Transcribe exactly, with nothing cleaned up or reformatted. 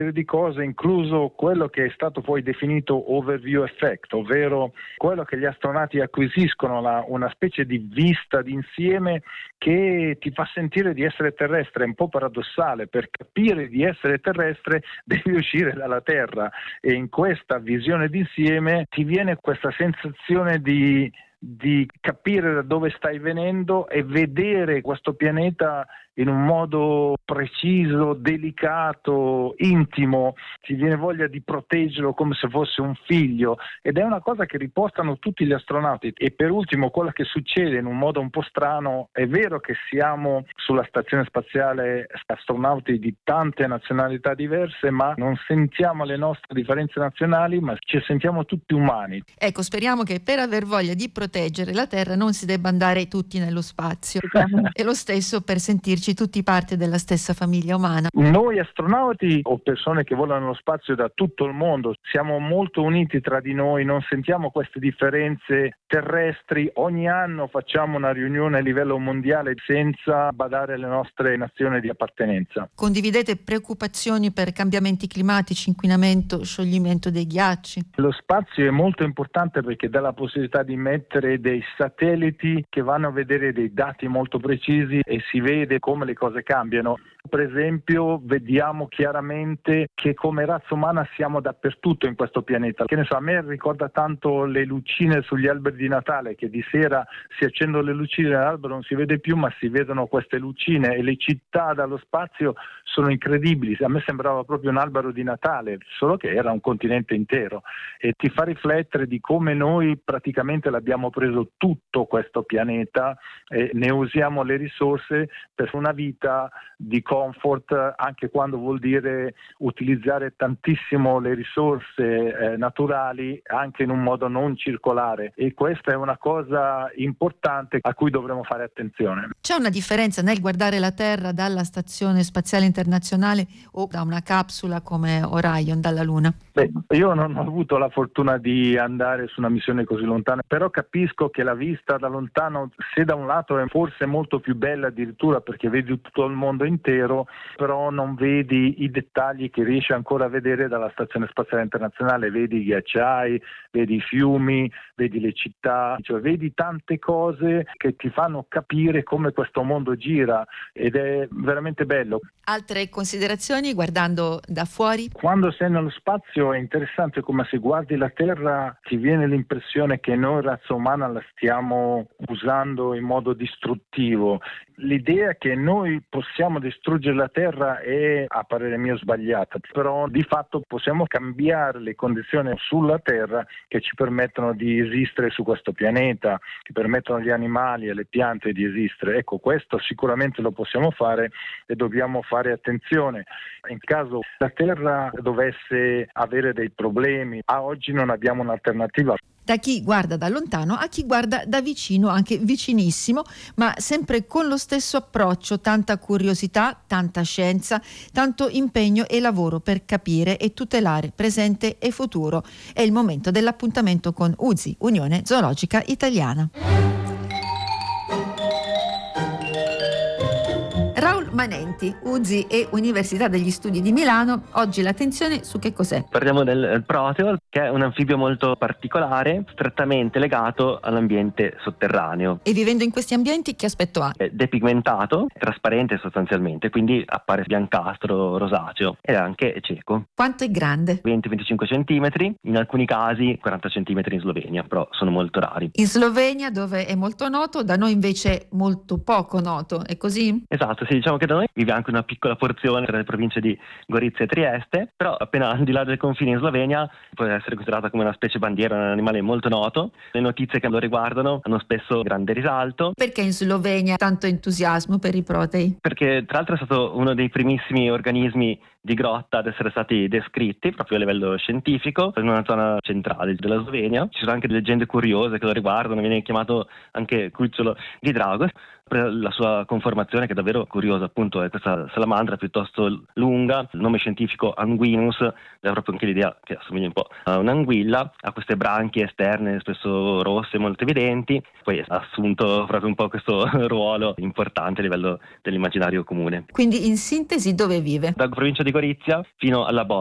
di cose, incluso quello che è stato poi definito overview effect, ovvero quello che gli astronauti acquisiscono, la, una specie di vista d'insieme che ti fa sentire di essere terrestre. È un po' paradossale: per capire di essere terrestre devi uscire dalla Terra, e in questa visione d'insieme ti viene questa sensazione di di capire da dove stai venendo e vedere questo pianeta in un modo preciso, delicato, intimo. Ti viene voglia di proteggerlo come se fosse un figlio, ed è una cosa che ripostano tutti gli astronauti. E per ultimo, quello che succede in un modo un po' strano: è vero che siamo sulla stazione spaziale astronauti di tante nazionalità diverse, ma non sentiamo le nostre differenze nazionali, ma ci sentiamo tutti umani. Ecco, speriamo che per aver voglia di proteggere la Terra non si debba andare tutti nello spazio e lo stesso per sentirci tutti parte della stessa famiglia umana. Noi astronauti o persone che volano nello spazio da tutto il mondo siamo molto uniti tra di noi, non sentiamo queste differenze terrestri. Ogni anno facciamo una riunione a livello mondiale senza badare alle nostre nazioni di appartenenza. Condividete preoccupazioni per cambiamenti climatici, inquinamento, scioglimento dei ghiacci? Lo spazio è molto importante perché dà la possibilità di mettere dei satelliti che vanno a vedere dei dati molto precisi e si vede come le cose cambiano. Per esempio, vediamo chiaramente che come razza umana siamo dappertutto in questo pianeta. Che ne so, a me ricorda tanto le lucine sugli alberi di Natale, che di sera si accendono le lucine nell'albero, non si vede più, ma si vedono queste lucine, e le città dallo spazio sono incredibili. A me sembrava proprio un albero di Natale, solo che era un continente intero, e ti fa riflettere di come noi praticamente l'abbiamo preso tutto questo pianeta e ne usiamo le risorse per una vita di comfort, anche quando vuol dire utilizzare tantissimo le risorse eh, naturali anche in un modo non circolare, e questa è una cosa importante a cui dovremo fare attenzione. C'è una differenza nel guardare la Terra dalla Stazione Spaziale Internazionale o da una capsula come Orion dalla Luna? Beh, io non ho avuto la fortuna di andare su una missione così lontana, però capisco che la vista da lontano, se da un lato è forse molto più bella addirittura perché vedi tutto il mondo intero, però non vedi i dettagli che riesci ancora a vedere dalla Stazione Spaziale Internazionale. Vedi i ghiacciai, vedi i fiumi, vedi le città, cioè vedi tante cose che ti fanno capire come questo mondo gira, ed è veramente bello. Altre considerazioni guardando da fuori? Quando sei nello spazio è interessante come, se guardi la Terra, ti viene l'impressione che noi razza umana la stiamo usando in modo distruttivo. L'idea che noi possiamo distruggere la Terra è, a parere mio, sbagliata, però di fatto possiamo cambiare le condizioni sulla Terra che ci permettono di esistere su questo pianeta, che permettono agli animali e alle piante di esistere. Ecco, questo sicuramente lo possiamo fare e dobbiamo fare attenzione. In caso la Terra dovesse avere dei problemi, a oggi non abbiamo un'alternativa. Da chi guarda da lontano a chi guarda da vicino, anche vicinissimo, ma sempre con lo stesso approccio: tanta curiosità, tanta scienza, tanto impegno e lavoro per capire e tutelare presente e futuro. È il momento dell'appuntamento con U Z I, Unione Zoologica Italiana. Raul Manenti, U Z I e Università degli Studi di Milano. Oggi l'attenzione su che cos'è? Parliamo del Proteo, che è un anfibio molto particolare, strettamente legato all'ambiente sotterraneo. E vivendo in questi ambienti che aspetto ha? È depigmentato, trasparente sostanzialmente, quindi appare biancastro, rosaceo, ed è anche cieco. Quanto è grande? venti venticinque centimetri, in alcuni casi quaranta centimetri in Slovenia, però sono molto rari. In Slovenia, dove è molto noto, da noi invece molto poco noto, è così? Esatto, sì, diciamo che da noi vive anche una piccola porzione tra le province di Gorizia e Trieste, però appena al di là del confine in Slovenia può essere considerata come una specie bandiera, un animale molto noto. Le notizie che lo riguardano hanno spesso grande risalto. Perché in Slovenia tanto entusiasmo per i protei? Perché tra l'altro è stato uno dei primissimi organismi di grotta ad essere stati descritti proprio a livello scientifico in una zona centrale della Slovenia. Ci sono anche leggende curiose che lo riguardano, viene chiamato anche cucciolo di drago. La sua conformazione, che è davvero curiosa, appunto, è questa salamandra piuttosto lunga, il nome scientifico Anguinus, è proprio anche l'idea che assomiglia un po' un'anguilla, ha queste branchie esterne spesso rosse molto evidenti, poi ha assunto proprio un po' questo ruolo importante a livello dell'immaginario comune. Quindi in sintesi dove vive? Dalla provincia di Gorizia fino alla Bobbia.